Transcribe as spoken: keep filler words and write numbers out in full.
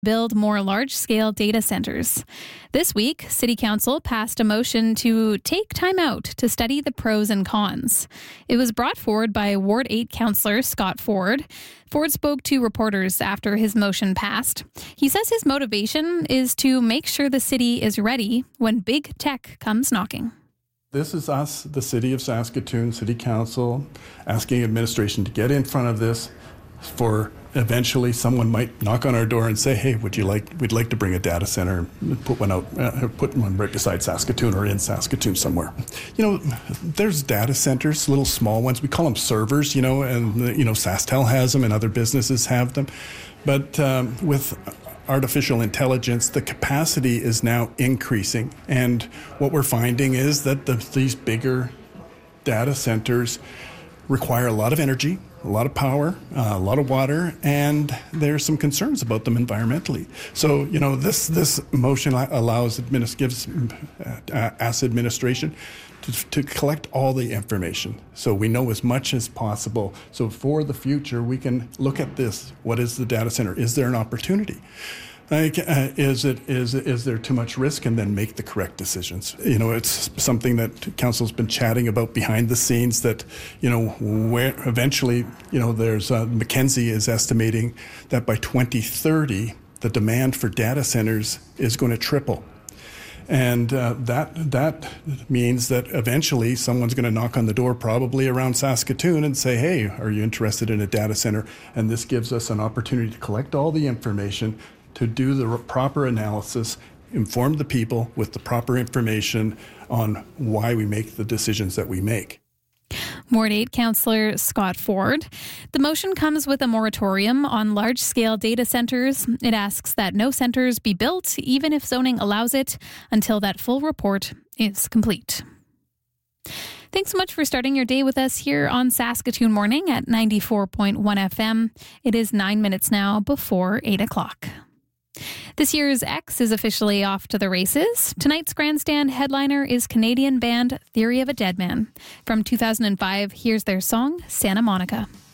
build more large-scale data centers. This week, City Council passed a motion to take time out to study the pros and cons. It was brought forward by Ward eight Councillor Scott Ford. Ford spoke to reporters after his motion passed. He says his motivation is to make sure the city is ready when big tech comes knocking. This is us, the City of Saskatoon, City Council, asking administration to get in front of this for eventually someone might knock on our door and say, hey, would you like, we'd like to bring a data center and put one out, uh, put one right beside Saskatoon or in Saskatoon somewhere. You know, there's data centers, little small ones. We call them servers, you know, and, you know, SaskTel has them and other businesses have them. But um, with artificial intelligence, the capacity is now increasing. And what we're finding is that the, these bigger data centers require a lot of energy, a lot of power, uh, a lot of water, and there's some concerns about them environmentally. So, you know, this this motion allows, administ- gives uh, asset administration to, to collect all the information, so we know as much as possible. So for the future, we can look at this. What is the data center? Is there an opportunity? Like, uh, is it is is there too much risk, and then make the correct decisions? You know, it's something that council's been chatting about behind the scenes. That, you know, where eventually, you know, there's uh, McKinsey is estimating that by twenty thirty, the demand for data centers is going to triple. And uh, that that means that eventually someone's going to knock on the door, probably around Saskatoon, and say, hey, are you interested in a data center? And this gives us an opportunity to collect all the information, to do the proper analysis, inform the people with the proper information on why we make the decisions that we make. Ward eight Councillor Scott Ford. The motion comes with a moratorium on large-scale data centers. It asks that no centers be built, even if zoning allows it, until that full report is complete. Thanks so much for starting your day with us here on Saskatoon Morning at ninety-four point one F M. It is nine minutes now before eight o'clock. This year's X is officially off to the races. Tonight's grandstand headliner is Canadian band Theory of a Deadman. From two thousand five, here's their song, Santa Monica.